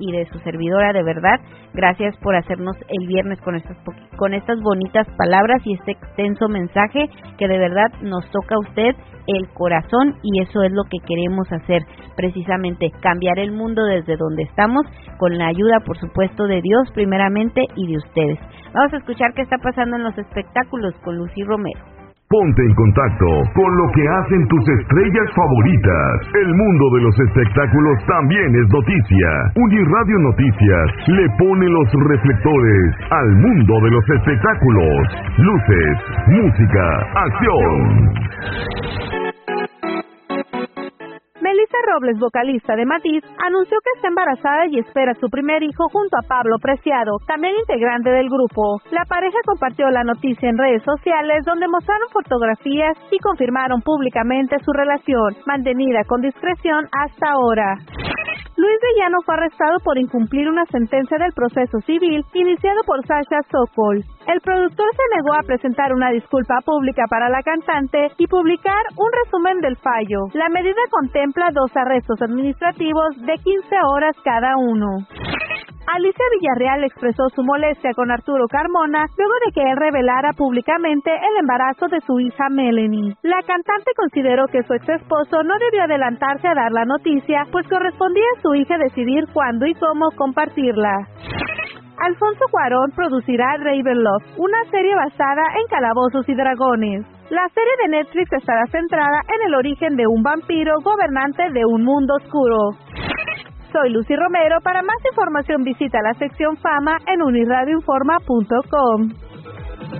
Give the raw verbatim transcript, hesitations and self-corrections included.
y de su servidora, de verdad, gracias por hacernos el viernes con estas, con estas bonitas palabras y este extenso mensaje que de verdad nos toca a usted el corazón, y eso es lo que queremos hacer, precisamente cambiar el mundo desde donde estamos, con la ayuda, por supuesto, de Dios primeramente y de ustedes. Vamos a escuchar qué está pasando en los espectáculos con Lucy Romero. Ponte en contacto con lo que hacen tus estrellas favoritas. El mundo de los espectáculos también es noticia. Uniradio Noticias le pone los reflectores al mundo de los espectáculos. Luces, música, acción. Melissa Robles, vocalista de Matiz, anunció que está embarazada y espera su primer hijo junto a Pablo Preciado, también integrante del grupo. La pareja compartió la noticia en redes sociales, donde mostraron fotografías y confirmaron públicamente su relación, mantenida con discreción hasta ahora. Luis de Llano fue arrestado por incumplir una sentencia del proceso civil iniciado por Sasha Sokol. El productor se negó a presentar una disculpa pública para la cantante y publicar un resumen del fallo. La medida contempla dos arrestos administrativos de quince horas cada uno. Alicia Villarreal expresó su molestia con Arturo Carmona luego de que él revelara públicamente el embarazo de su hija Melanie. La cantante consideró que su ex esposo no debió adelantarse a dar la noticia, pues correspondía a su hija decidir cuándo y cómo compartirla. Alfonso Cuarón producirá Ravenloft, una serie basada en Calabozos y Dragones. La serie de Netflix estará centrada en el origen de un vampiro gobernante de un mundo oscuro. Soy Lucy Romero. Para más información visita la sección Fama en unirradioinforma punto com.